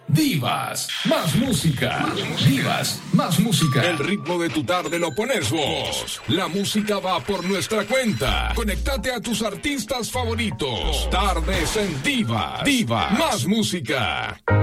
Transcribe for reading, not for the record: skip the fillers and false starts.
Divas, más música. Divas, más música. El ritmo de tu tarde lo pones vos. La música va por nuestra cuenta. Conéctate a tus artistas favoritos. Tardes en Divas. Divas, más música.